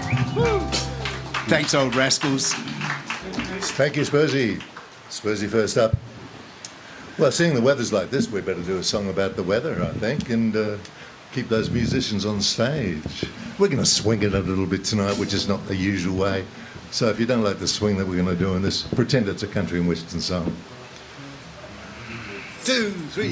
Thanks, old rascals. Thank you, Spursy. Spursy first up. Well, seeing the weather's like this, we'd better do a song about the weather, I think, and keep those musicians on stage. We're going to swing it a little bit tonight, which is not the usual way. So if you don't like the swing that we're going to do in this, pretend it's a country and western song. 2, 3.